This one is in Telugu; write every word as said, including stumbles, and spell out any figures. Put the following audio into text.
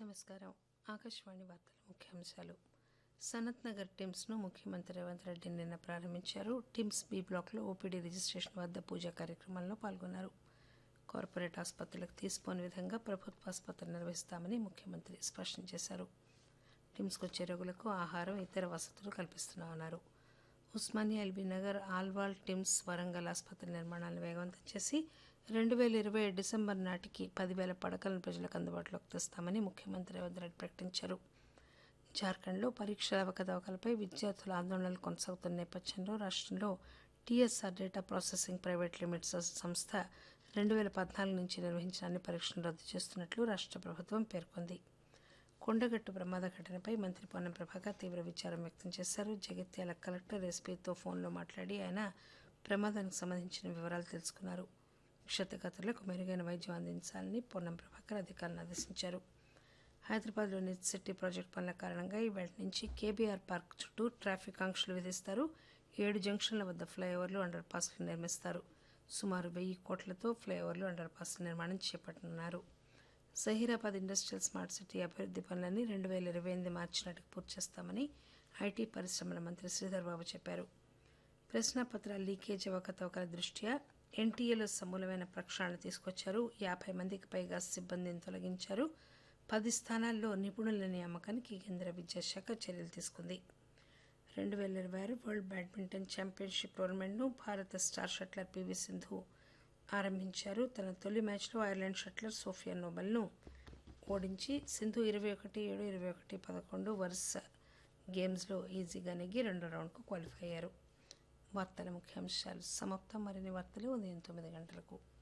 నమస్కారం. ఆకాశవాణి వార్తల ముఖ్యాంశాలు. సనత్ నగర్ టిమ్స్ను ముఖ్యమంత్రి రేవంత్ రెడ్డి నిన్న ప్రారంభించారు. టిమ్స్ బి బ్లాక్లో ఓపీడీ రిజిస్ట్రేషన్ వద్ద పూజా కార్యక్రమంలో పాల్గొన్నారు. కార్పొరేట్ ఆసుపత్రులకు తీసిపోని విధంగా ప్రభుత్వ ఆసుపత్రులు నిర్వహిస్తామని ముఖ్యమంత్రి స్పష్టం చేశారు. టిమ్స్కు వచ్చే రోగులకు ఆహారం, ఇతర వసతులు కల్పిస్తున్నామన్నారు. ఉస్మానియా, ఎల్బీ నగర్, ఆల్వాల్, టిమ్స్, వరంగల్ ఆసుపత్రుల నిర్మాణాలను వేగవంతం చేసి రెండు వేల ఇరవై డిసెంబర్ నాటికి పదివేల పడకలను ప్రజలకు అందుబాటులోకి తెస్తామని ముఖ్యమంత్రి రేవంత్ రెడ్డి ప్రకటించారు. జార్ఖండ్లో పరీక్షల అవకతవకలపై విద్యార్థుల ఆందోళనలు కొనసాగుతున్న నేపథ్యంలో రాష్టంలో TSR data processing private limited సంస్థ రెండు వేల పద్నాలుగు నుంచి నిర్వహించిన అన్ని పరీక్షలను రద్దు చేస్తున్నట్లు రాష్ట ప్రభుత్వం పేర్కొంది. కొండగట్టు ప్రమాద ఘటనపై మంత్రి పొన్నం ప్రభాకర్ తీవ్ర విచారం వ్యక్తం చేశారు. జగిత్యాల కలెక్టర్ ఎస్పీతో ఫోన్లో మాట్లాడి ఆయన ప్రమాదానికి సంబంధించిన వివరాలు తెలుసుకున్నారు. క్షతగాత్రులకు మెరుగైన వైద్యం అందించాలని పొన్నం ప్రభాకర్ అధికారులను ఆదేశించారు. హైదరాబాద్లోని సిటీ ప్రాజెక్టు పనుల కారణంగా ఈవేళ నుంచి కేబీఆర్ పార్క్ చుట్టూ ట్రాఫిక్ ఆంక్షలు విధిస్తారు. ఏడు జంక్షన్ల వద్ద ఫ్లైఓవర్లు, అండర్ పాస్లు నిర్మిస్తారు. సుమారు వెయ్యి కోట్లతో ఫ్లైఓవర్లు, అండర్ పాస్ల నిర్మాణం చేపట్టనున్నారు. జహీరాబాద్ ఇండస్ట్రియల్ స్మార్ట్ సిటీ అభివృద్ది పనులన్నీ రెండు వేల ఇరవై ఎనిమిది మార్చి నాటికి పూర్తి చేస్తామని ఐటీ పరిశ్రమల మంత్రి శ్రీధర్ బాబు చెప్పారు. ప్రశ్నాపత్రాల లీకేజ్ అవకతవకల దృష్ట్యా ఎన్టీఏలో సమూలమైన ప్రక్షాళన తీసుకొచ్చారు. యాభై మందికి పైగా సిబ్బందిని తొలగించారు. పది స్థానాల్లో నిపుణుల నియామకానికి కేంద్ర విద్యాశాఖ చర్యలు తీసుకుంది. రెండు వేల ఇరవై ఆరు వరల్డ్ బ్యాడ్మింటన్ ఛాంపియన్షిప్ టోర్నమెంట్ను భారత స్టార్ షట్లర్ పీవీ సింధు ఆరంభించారు. తన తొలి మ్యాచ్లో ఐర్లాండ్ షట్లర్ సోఫియా నోబెల్ను ఓడించి సింధు ఇరవై ఒకటి ఏడు ఇరవై ఒకటి పదకొండు వరుస గేమ్స్లో ఈజీగా నెగ్గి రెండో రౌండ్కు క్వాలిఫై అయ్యారు. వార్తల ముఖ్యాంశాలు సమాప్తం. మరిన్ని వార్తలు ఉదయం తొమ్మిది గంటలకు.